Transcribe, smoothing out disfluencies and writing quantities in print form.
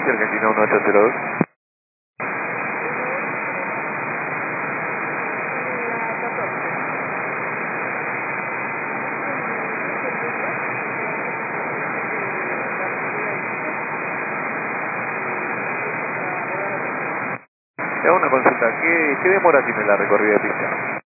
Taxi Argentina 1802. Te hago una consulta, ¿qué demora tiene la recorrida de pista?